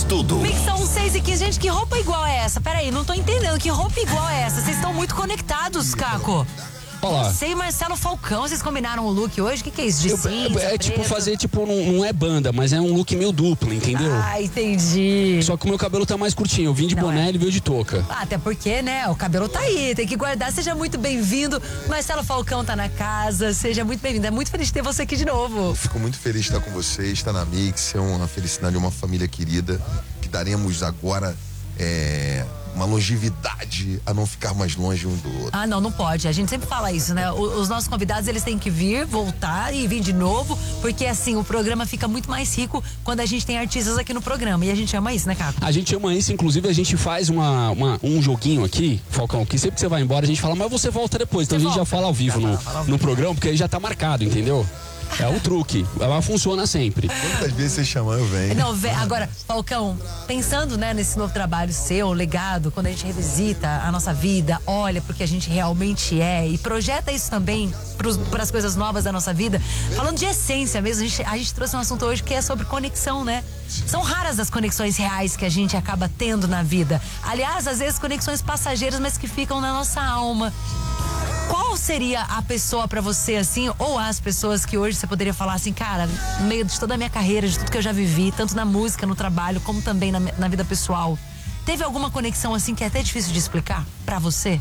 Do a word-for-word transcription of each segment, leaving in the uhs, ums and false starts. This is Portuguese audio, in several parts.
Mix Tudo. Mix são seis e quinze. Gente, que roupa igual é essa? Peraí, não tô entendendo. Que roupa igual é essa? Vocês estão muito conectados, Caco. Olá. Você e Marcelo Falcão, vocês combinaram o look hoje? O que, que é isso? De Eu, cinza, é, é tipo preto? fazer, tipo, não, não é banda, mas é um look meio duplo, entendeu? Ah, entendi. Só que o meu cabelo tá mais curtinho. Eu vim de Não boné, é. ele veio de touca. Ah, até porque, né, o cabelo tá aí, tem que guardar. Seja muito bem-vindo. Marcelo Falcão tá na casa, seja muito bem-vindo. É muito feliz de ter você aqui de novo. Fico muito feliz de estar com vocês, estar na Mix, é uma felicidade, uma família querida, que daremos agora é, uma longevidade a não ficar mais longe um do outro. Ah, não, não pode. A gente sempre fala isso, né? O- Os nossos convidados, eles têm que vir, voltar e vir de novo, porque assim, o programa fica muito mais rico quando a gente tem artistas aqui no programa. E a gente ama isso, né, Caco? A gente ama isso, inclusive a gente faz uma, uma- um joguinho aqui, Falcão, que sempre que você vai embora a gente fala, mas você volta depois. Então Você a gente já volta. fala ao vivo Já no, fala, fala ao vivo. no programa, porque aí já tá marcado, entendeu? É o truque, ela funciona sempre. Quantas vezes você chamar, eu venho. Não, vé- agora, Falcão, pensando, né, nesse novo trabalho seu, legado, quando a gente revisita a nossa vida, olha porque a gente realmente é e projeta isso também para as coisas novas da nossa vida, falando de essência mesmo, a gente, a gente trouxe um assunto hoje que é sobre conexão, né? São raras as conexões reais que a gente acaba tendo na vida. Aliás, às vezes conexões passageiras, mas que ficam na nossa alma. Qual seria a pessoa pra você, assim, ou as pessoas que hoje você poderia falar assim, cara, no meio de toda a minha carreira, de tudo que eu já vivi, tanto na música, no trabalho, como também na, na vida pessoal, teve alguma conexão, assim, que é até difícil de explicar pra você?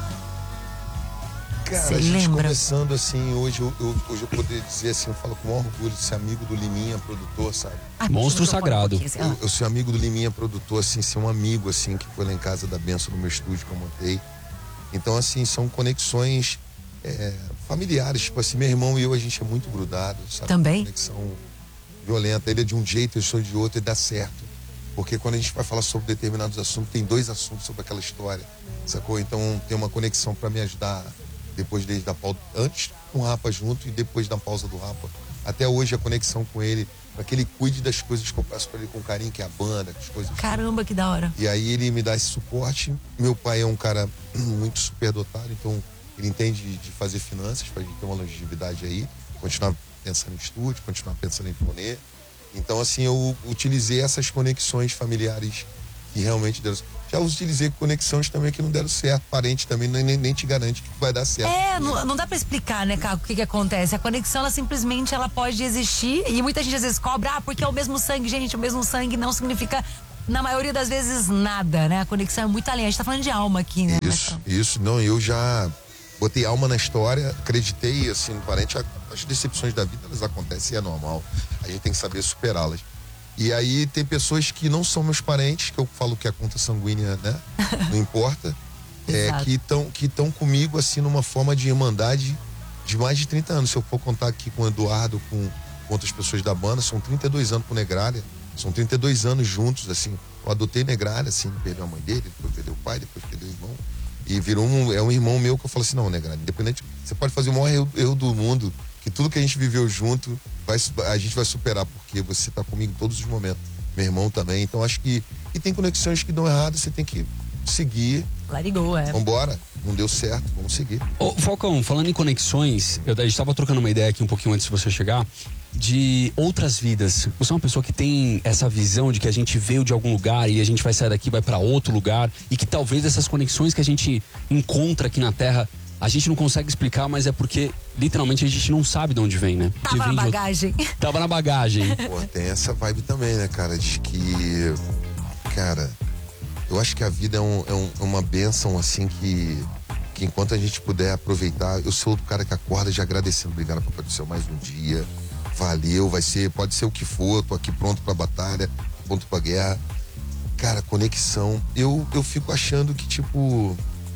Cara, Cê a gente lembra? conversando assim, hoje eu, eu- hoje eu poderia dizer assim, eu falo com o maior orgulho de ser amigo do Liminha, produtor, sabe? Ah, Monstro deixa eu falar um sagrado. pouquinho, assim, Eu, eu sou amigo do Liminha, produtor, assim, ser um amigo, assim, que foi lá em casa da Benção, no meu estúdio que eu montei. Então, assim, são conexões é, familiares, tipo assim, meu irmão e eu, a gente é muito grudado, sabe? Também? Conexão violenta, ele é de um jeito, eu sou de outro, e dá certo. Porque quando a gente vai falar sobre determinados assuntos, tem dois assuntos sobre aquela história, sacou? Então, tem uma conexão pra me ajudar depois desde da pausa, antes com o Rapa junto e depois da pausa do Rapa. Até hoje a conexão com ele, para que ele cuide das coisas que eu passo pra ele com carinho, que é a banda, as coisas. Caramba, que da hora. E aí ele me dá esse suporte. Meu pai é um cara muito superdotado, então ele entende de fazer finanças pra gente ter uma longevidade aí, continuar pensando em estúdio, continuar pensando em turnê. Então, assim, eu utilizei essas conexões familiares que realmente deram. Já utilizei conexões também que não deram certo. Parente também nem, nem te garante que vai dar certo. É, não, não dá pra explicar, né, Caco, o que que acontece. A conexão, ela simplesmente, ela pode existir e muita gente às vezes cobra, ah, porque é o mesmo sangue. Gente, o mesmo sangue não significa, na maioria das vezes, nada, né? A conexão é muito além. A gente tá falando de alma aqui, né? Isso, Marcelo? isso. Não, eu já botei alma na história, acreditei, assim, no parente. a- As decepções da vida, elas acontecem e é normal. A gente tem que saber superá-las. E aí tem pessoas que não são meus parentes, que eu falo que a conta sanguínea, né? Não importa. é, Exato. que estão que estão comigo, assim, numa forma de irmandade de mais de trinta anos. Se eu for contar aqui com o Eduardo, com, com outras pessoas da banda, são trinta e dois anos com o Negralha. São trinta e dois anos juntos, assim. Eu adotei Negralha, assim, perdeu a mãe dele, depois perdeu o pai, depois perdeu o irmão. E virou um, é um irmão meu que eu falo assim, não, Negralha, independente, você pode fazer o maior erro, erro do mundo, que tudo que a gente viveu junto, vai, a gente vai superar, porque você tá comigo em todos os momentos. Meu irmão também, então acho que, e tem conexões que dão errado, você tem que seguir, Let it go, é. vambora, não deu certo, vamos seguir. Ô, Falcão, falando em conexões, eu, a gente tava trocando uma ideia aqui um pouquinho antes de você chegar, de outras vidas. Você é uma pessoa que tem essa visão de que a gente veio de algum lugar e a gente vai sair daqui, vai pra outro lugar, e que talvez essas conexões que a gente encontra aqui na Terra, a gente não consegue explicar, mas é porque literalmente a gente não sabe de onde vem, né? Tava De na vem de outro- bagagem. Tava na bagagem. Pô, tem essa vibe também, né, cara? De que, cara, eu acho que a vida é, um, é, um, é uma bênção, assim, que, que enquanto a gente puder aproveitar, eu sou o cara que acorda já agradecendo, obrigado, Papai do Céu, mais um dia, valeu, vai ser, pode ser o que for, tô aqui pronto pra batalha, pronto pra guerra. Cara, conexão, eu, eu fico achando que, tipo,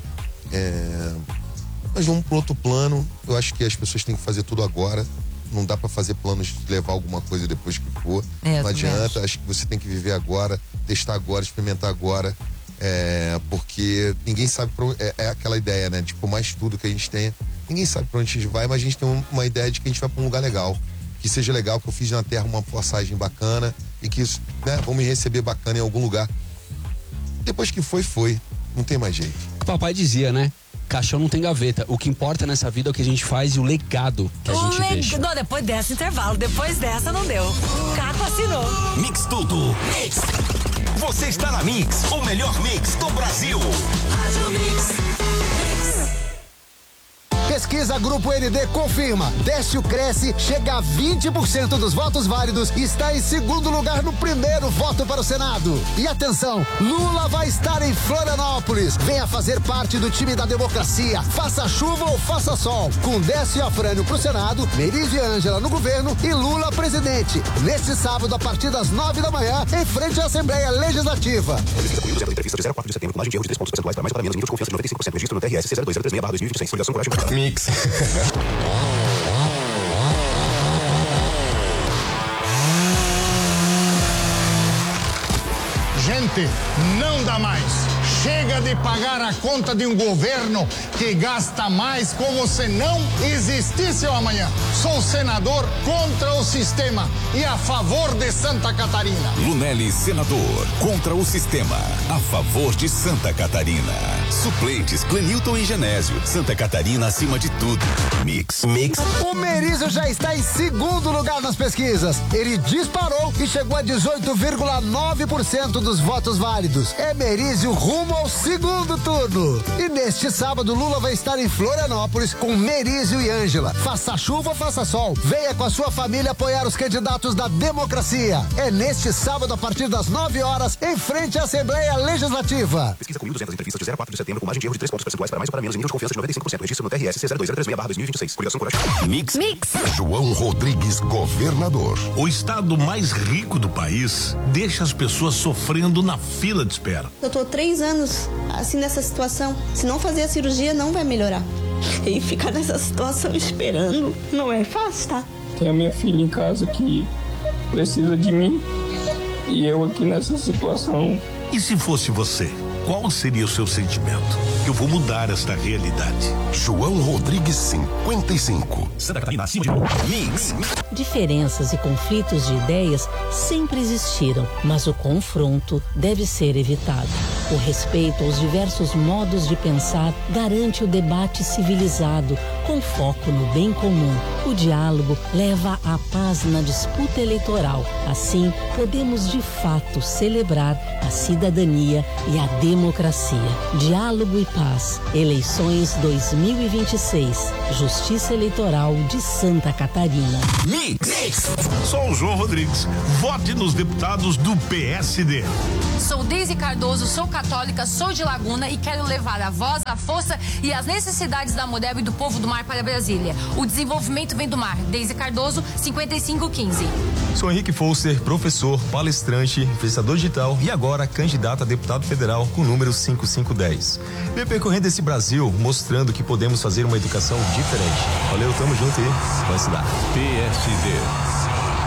é... Nós vamos pro outro plano. Eu acho que as pessoas têm que fazer tudo agora. Não dá pra fazer planos de levar alguma coisa depois que for. É, eu não também adianta. acho. Acho que você tem que viver agora, testar agora, experimentar agora. É, porque ninguém sabe pra, onde- é, é aquela ideia, né? Tipo, mais tudo que a gente tem. Ninguém sabe pra onde a gente vai, mas a gente tem um- uma ideia de que a gente vai pra um lugar legal. Que seja legal, que eu fiz na Terra uma passagem bacana e que, né, vão me receber bacana em algum lugar. Depois que foi, foi. Não tem mais jeito. O papai dizia, né? Caixão não tem gaveta. O que importa nessa vida é o que a gente faz e o legado que a gente Le- deixa. Não, depois dessa intervalo, depois dessa não deu. Caco assinou. Mix Tudo. Mix. Você está na Mix, o melhor mix do Brasil. Rádio Mix. Pesquisa Grupo N D confirma. Décio Cresce chega a vinte por cento dos votos válidos e está em segundo lugar no primeiro voto para o Senado. E atenção, Lula vai estar em Florianópolis. Venha fazer parte do time da democracia. Faça chuva ou faça sol. Com Décio e Afrânio pro Senado, Merizio e Ângela no governo e Lula presidente. Neste sábado, a partir das nove da manhã, em frente à Assembleia Legislativa. Entrevista de zero a quatro de setembro, com margem de erro de três pontos percentuais para mais ou para menos, nível de confiança de noventa e cinco por cento. Registro no T R S C zero dois zero três seis barra dois mil e vinte e seis. Coligação Coragem. Mix. Gente, não dá mais. Chega de pagar a conta de um governo que gasta mais como se não existisse o amanhã. Sou senador contra o sistema e a favor de Santa Catarina. Lunelli, senador, contra o sistema, a favor de Santa Catarina. Suplentes, Clenilton e Genésio. Santa Catarina acima de tudo. Mix. Mix. O Merizio já está em segundo lugar nas pesquisas. Ele disparou e chegou a dezoito vírgula nove por cento dos votos válidos. É Merizio rumo ao segundo turno. E neste sábado, Lula vai estar em Florianópolis com Merizio e Ângela. Faça chuva ou faça sol. Venha com a sua família apoiar os candidatos da democracia. É neste sábado, a partir das nove horas, em frente à Assembleia Legislativa. Pesquisa com mil e duzentas entrevistas de zero a quatro de setembro, com margem de erro de três pontos percentuais para mais ou para menos, nível de confiança de noventa e cinco por cento. Registro no T R S C zero dois zero três seis barra dois mil e vinte e seis. Coligação Coragem. Mix. Mix. João Rodrigues, governador. O estado mais rico do país deixa as pessoas sofrendo na fila de espera. Eu tô três anos assim nessa situação. Se não fazer a cirurgia, não vai melhorar. E ficar nessa situação esperando não é fácil, tá? Tem a minha filha em casa que precisa de mim e eu aqui nessa situação. E se fosse você, qual seria o seu sentimento? Eu vou mudar esta realidade. João Rodrigues, cinquenta e cinco. Santa Catarina acima de Mix. Diferenças e conflitos de ideias sempre existiram, mas o confronto deve ser evitado. O respeito aos diversos modos de pensar garante o debate civilizado, com foco no bem comum. O diálogo leva à paz na disputa eleitoral. Assim, podemos de fato celebrar a cidadania e a democracia. Diálogo e paz. Eleições dois mil e vinte e seis. Justiça Eleitoral de Santa Catarina. Mix. Mix. Sou o João Rodrigues. Vote nos deputados do P S D. Sou Deise Cardoso, sou católica, sou de Laguna e quero levar a voz, a força e as necessidades da Modelo e do povo do mar para Brasília. O desenvolvimento vem do mar. Deise Cardoso, cinquenta e cinco quinze. Sou Henrique Foster, professor, palestrante, influenciador digital e agora candidato a deputado federal com o número cinco cinco um zero. Venho percorrendo esse Brasil mostrando que podemos fazer uma educação diferente. Valeu, tamo junto e vai se dar. P S D.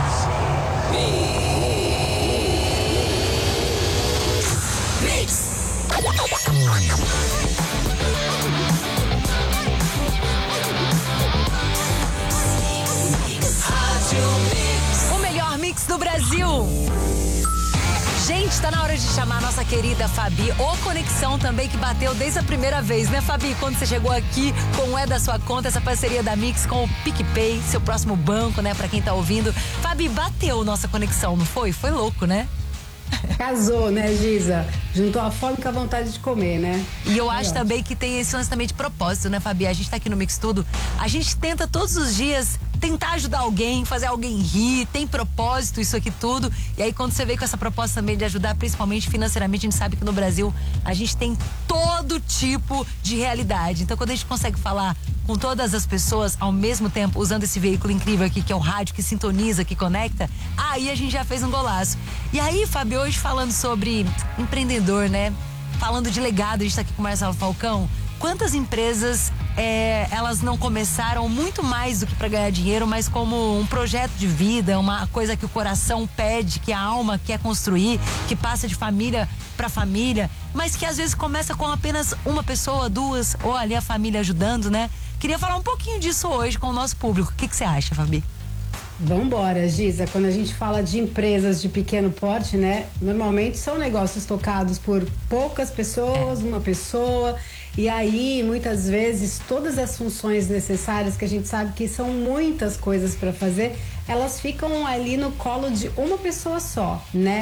O melhor mix do Brasil. Gente, tá na hora de chamar a nossa querida Fabi, ou Conexão também, que bateu desde a primeira vez, né, Fabi? Quando você chegou aqui com o É da Sua Conta, essa parceria da Mix com o PicPay, seu próximo banco, né, pra quem tá ouvindo. Fabi, bateu nossa conexão, não foi? Foi louco, né? Casou, né, Giza? Juntou a fome com a vontade de comer, né? E eu acho também que tem esse lance também de propósito, né, Fabi? A gente tá aqui no Mix Tudo, a gente tenta todos os dias tentar ajudar alguém, fazer alguém rir, tem propósito isso aqui tudo. E aí quando você veio com essa proposta também de ajudar, principalmente financeiramente, a gente sabe que no Brasil a gente tem todo tipo de realidade. Então quando a gente consegue falar com todas as pessoas ao mesmo tempo, usando esse veículo incrível aqui, que é o rádio, que sintoniza, que conecta, aí a gente já fez um golaço. E aí, Fábio, hoje falando sobre empreendedor, né? Falando de legado, a gente tá aqui com o Marcelo Falcão. Quantas empresas, é, elas não começaram muito mais do que para ganhar dinheiro, mas como um projeto de vida, uma coisa que o coração pede, que a alma quer construir, que passa de família para família, mas que às vezes começa com apenas uma pessoa, duas, ou ali a família ajudando, né? Queria falar um pouquinho disso hoje com o nosso público. O que que você acha, Fabi? Vambora, Giza. Quando a gente fala de empresas de pequeno porte, né? Normalmente são negócios tocados por poucas pessoas, uma pessoa. E aí, muitas vezes, todas as funções necessárias, que a gente sabe que são muitas coisas para fazer, elas ficam ali no colo de uma pessoa só, né?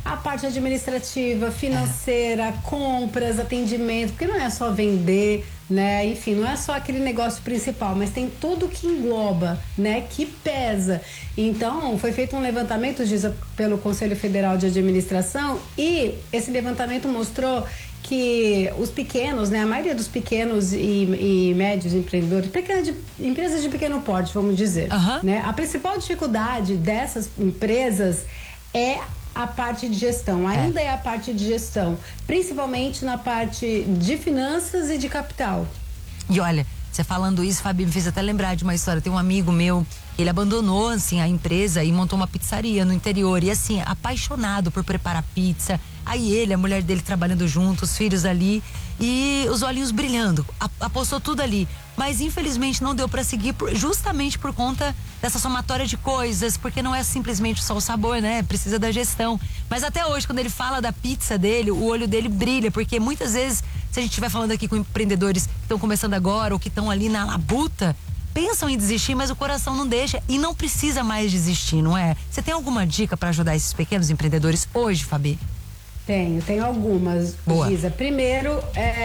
a parte administrativa, financeira, é. compras, atendimento, porque não é só vender, né? Enfim, não é só aquele negócio principal, mas tem tudo que engloba, né? Que pesa. Então, foi feito um levantamento, Giza, pelo Conselho Federal de Administração, e esse levantamento mostrou que os pequenos, né, a maioria dos pequenos e, e médios empreendedores, pequenas de, empresas de pequeno porte, vamos dizer, uhum. né, a principal dificuldade dessas empresas é a parte de gestão, ainda é. é a parte de gestão, principalmente na parte de finanças e de capital. E olha, você falando isso, Fabi, me fez até lembrar de uma história. Tem um amigo meu, ele abandonou, assim, a empresa e montou uma pizzaria no interior. E, assim, apaixonado por preparar pizza. Aí ele, a mulher dele trabalhando junto, os filhos ali. E os olhinhos brilhando. Apostou tudo ali. Mas, infelizmente, não deu pra seguir por, justamente por conta dessa somatória de coisas. Porque não é simplesmente só o sabor, né? Precisa da gestão. Mas até hoje, quando ele fala da pizza dele, o olho dele brilha. Porque muitas vezes, se a gente estiver falando aqui com empreendedores que estão começando agora ou que estão ali na labuta, pensam em desistir, mas o coração não deixa e não precisa mais desistir, não é? Você tem alguma dica para ajudar esses pequenos empreendedores hoje, Fabi? Tenho, tenho algumas, Boa. Giza. Primeiro,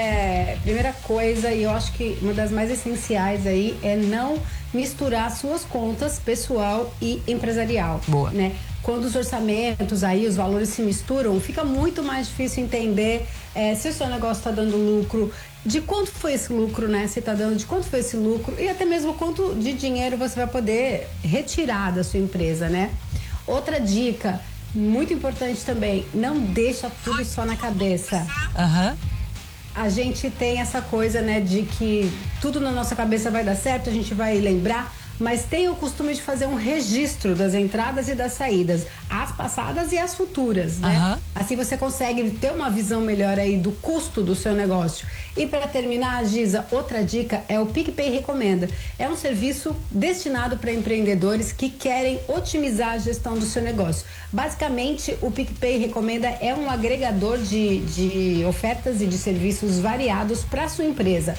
é, primeira coisa, e eu acho que uma das mais essenciais aí é não misturar suas contas pessoal e empresarial. Boa. Né? Quando os orçamentos aí, os valores se misturam, fica muito mais difícil entender é, se o seu negócio está dando lucro, de quanto foi esse lucro, né? Se está dando, de quanto foi esse lucro e até mesmo quanto de dinheiro você vai poder retirar da sua empresa, né? Outra dica muito importante também, não deixa tudo só na cabeça. Aham. Uhum. A gente tem essa coisa, né, de que tudo na nossa cabeça vai dar certo, a gente vai lembrar, mas tem o costume de fazer um registro das entradas e das saídas, as passadas e as futuras, né? Uhum. Assim você consegue ter uma visão melhor aí do custo do seu negócio. E para terminar, Giza, outra dica é o PicPay Recomenda. É um serviço destinado para empreendedores que querem otimizar a gestão do seu negócio. Basicamente, o PicPay Recomenda é um agregador de, de ofertas e de serviços variados para a sua empresa.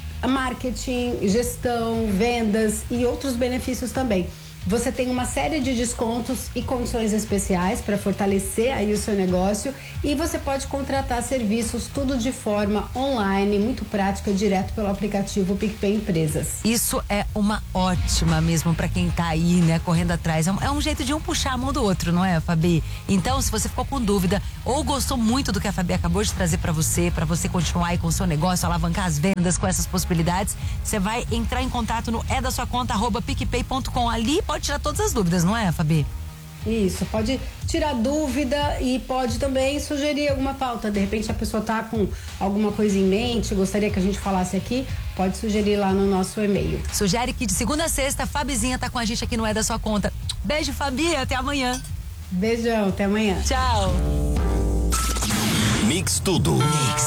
Marketing, gestão, vendas e outros benefícios também. Você tem uma série de descontos e condições especiais para fortalecer aí o seu negócio e você pode contratar serviços tudo de forma online, muito prática, direto pelo aplicativo PicPay Empresas. Isso é uma ótima mesmo para quem tá aí, né, correndo atrás. É um, é um jeito de um puxar a mão do outro, não é, Fabi? Então, se você ficou com dúvida ou gostou muito do que a Fabi acabou de trazer para você, para você continuar aí com o seu negócio, alavancar as vendas com essas possibilidades, você vai entrar em contato no é da sua conta arroba picpay ponto com. Ali pode tirar todas as dúvidas, não é, Fabi? Isso, pode tirar dúvida e pode também sugerir alguma pauta. De repente a pessoa tá com alguma coisa em mente, gostaria que a gente falasse aqui, pode sugerir lá no nosso e-mail. Sugere que de segunda a sexta, a Fabizinha tá com a gente aqui no É da Sua Conta. Beijo, Fabi, até amanhã. Beijão, até amanhã. Tchau. Mix Tudo. Mix.